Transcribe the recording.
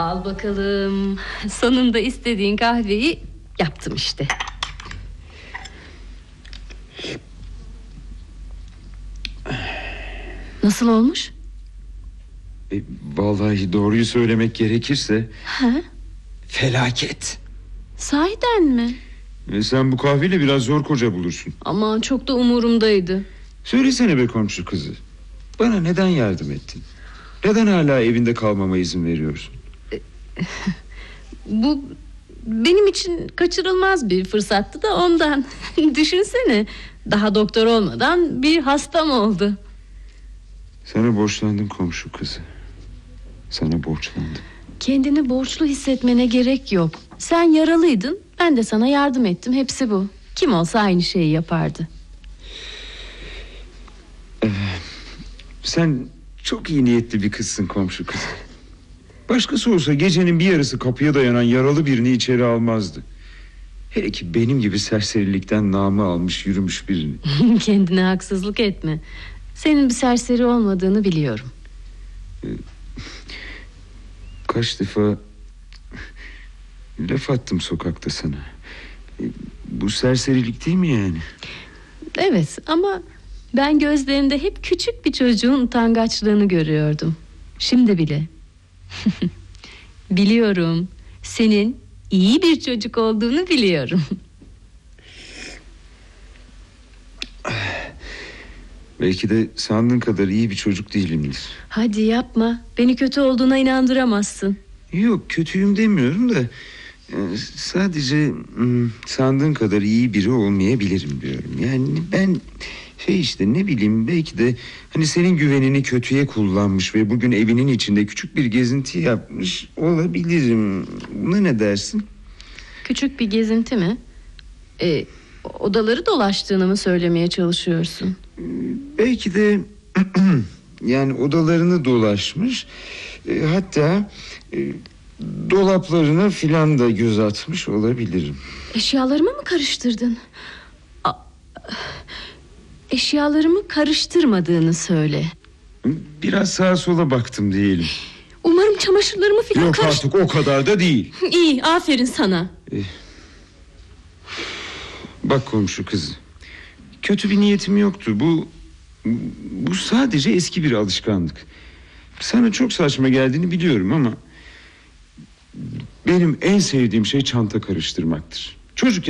Al bakalım. Sonunda istediğin kahveyi yaptım işte. Nasıl olmuş? Vallahi doğruyu söylemek gerekirse Ha? felaket. Sahiden mi? Sen bu kahveyle biraz zor koca bulursun. Aman çok da umurumdaydı. Söylesene be komşu kızı, bana neden yardım ettin? Neden hala evinde kalmama izin veriyorsun? Bu benim için kaçırılmaz bir fırsattı da ondan. Düşünsene, daha doktor olmadan bir hastam oldu. Sana borçlandım komşu kızı. Sana borçlandım. Kendini borçlu hissetmene gerek yok. Sen yaralıydın, ben de sana yardım ettim, hepsi bu. Kim olsa aynı şeyi yapardı. Sen çok iyi niyetli bir kızsın komşu kızı. Başkası olsa gecenin bir yarısı kapıya dayanan yaralı birini içeri almazdı. Hele ki benim gibi serserilikten namı almış yürümüş birini. Kendine haksızlık etme. Senin bir serseri olmadığını biliyorum. Kaç defa laf attım sokakta sana. Bu serserilik değil mi yani? Evet, ama ben gözlerinde hep küçük bir çocuğun utangaçlığını görüyordum. Şimdi bile. Biliyorum, senin iyi bir çocuk olduğunu biliyorum. Belki de sandığın kadar iyi bir çocuk değilimdir. Hadi yapma, beni kötü olduğuna inandıramazsın. Yok, kötüyüm demiyorum da sadece sandığın kadar iyi biri olmayabilirim diyorum. Yani ben işte ne bileyim, belki de hani senin güvenini kötüye kullanmış ve bugün evinin içinde küçük bir gezinti yapmış olabilirim. Buna ne dersin? Küçük bir gezinti mi? Odaları dolaştığını mı söylemeye çalışıyorsun? Belki de yani odalarını dolaşmış, hatta dolaplarına filan da göz atmış olabilirim. Eşyalarımı mı karıştırdın? Eşyalarımı karıştırmadığını söyle. Biraz sağa sola baktım diyelim. Umarım çamaşırlarımı filan Yok artık, o kadar da değil. İyi, aferin sana. Bak komşu kızı, kötü bir niyetim yoktu. Bu sadece eski bir alışkanlık. Sana çok saçma geldiğini biliyorum ama benim en sevdiğim şey çanta karıştırmaktır. Çocukken